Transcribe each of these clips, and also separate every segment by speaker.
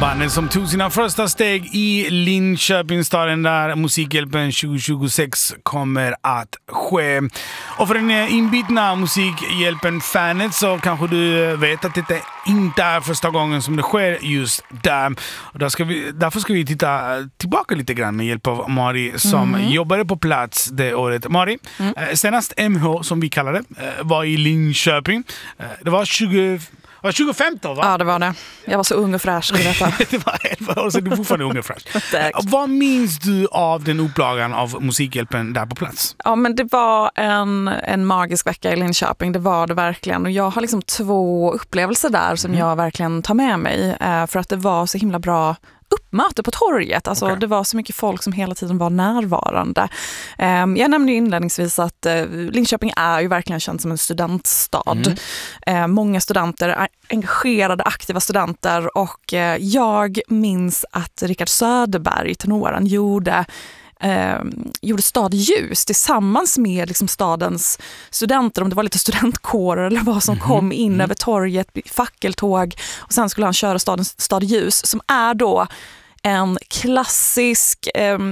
Speaker 1: Bandet som tog sina första steg i Linköping, staden där Musikhjälpen 2026 kommer att ske. Och för den inbitna Musikhjälpen-fanet så kanske du vet att det inte är första gången som det sker just där. Och därför ska vi titta tillbaka lite grann med hjälp av Mari som jobbade på plats det året. Mari, senast MH som vi kallar det var i Linköping. Det var 2015, va?
Speaker 2: Ja, det var det. Jag var så ung och fräsch i detta.
Speaker 1: Det var 11 år sedan, du är fortfarande ung och fräsch. Vad minns du av den upplagan av Musikhjälpen där på plats?
Speaker 2: Ja, men det var en magisk vecka i Linköping, det var det verkligen. Och jag har liksom 2 upplevelser där som jag verkligen tar med mig. För att det var så himla bra uppmöte på torget. Alltså, det var så mycket folk som hela tiden var närvarande. Jag nämnde inledningsvis att Linköping är ju verkligen känd som en studentstad. Många studenter är engagerade, aktiva studenter och jag minns att Rickard Söderberg, tenoren, gjorde Stad ljus tillsammans med liksom stadens studenter, om det var lite studentkårer eller vad som kom in över torget, fackeltåg, och sen skulle han köra Stad ljus som är då en klassisk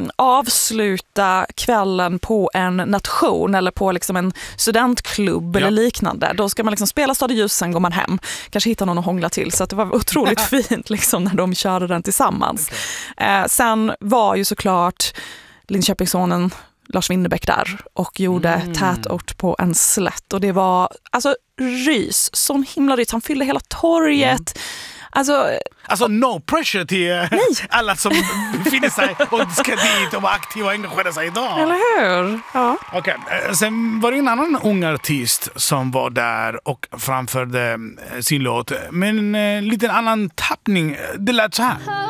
Speaker 2: avsluta kvällen på en nation eller på liksom en studentklubb eller liknande. Då ska man liksom spela Stad ljus, sen går man hem. Kanske hitta någon att hångla till, så att det var otroligt fint liksom, när de körde den tillsammans. Sen var ju såklart Linköpingssonen Lars Winnerbäck där och gjorde tätort på en slätt. Och det var alltså rys, sån himla rys. Han fyllde hela torget. Alltså
Speaker 1: no pressure till alla som befinner sig och ska dit och vara aktiva och engagera sig idag.
Speaker 2: Eller hur? Ja.
Speaker 1: Okej. Sen var det en annan ung artist som var där och framförde sin låt. Men en liten annan tappning. Det lät så här.